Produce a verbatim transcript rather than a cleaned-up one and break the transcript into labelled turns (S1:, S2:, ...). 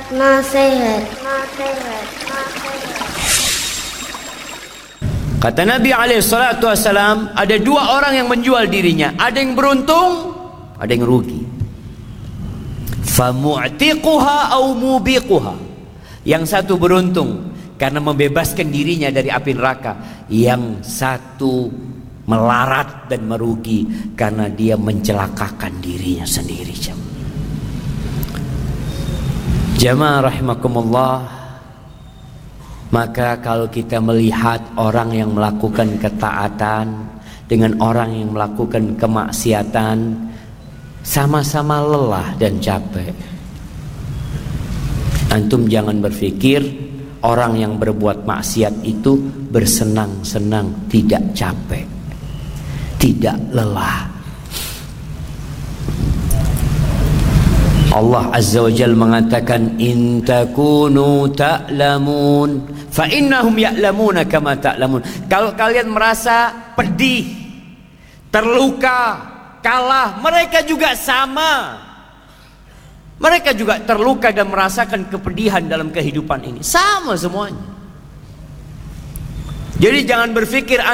S1: nasihat, nasihat, nasihat.
S2: Kata Nabi alaihi salatu wassalam, ada dua orang yang menjual dirinya, ada yang beruntung, ada yang rugi. Famu'tiquha au mubiquha. Yang satu beruntung karena membebaskan dirinya dari api neraka, yang satu melarat dan merugi karena dia mencelakakan dirinya sendiri. Jamaah rahimakumullah. Maka kalau kita melihat orang yang melakukan ketaatan dengan orang yang melakukan kemaksiatan, sama-sama lelah dan capek. Antum jangan berpikir orang yang berbuat maksiat itu bersenang-senang, tidak capek, tidak lelah. Allah Azza wa Jalla mengatakan, in takunu ta'lamun fa innahum ya'lamuna kama ta'lamun. Kalau kalian merasa pedih, terluka, kalah, mereka juga sama. Mereka juga terluka dan merasakan kepedihan dalam kehidupan ini. Sama semuanya. Jadi jangan berpikir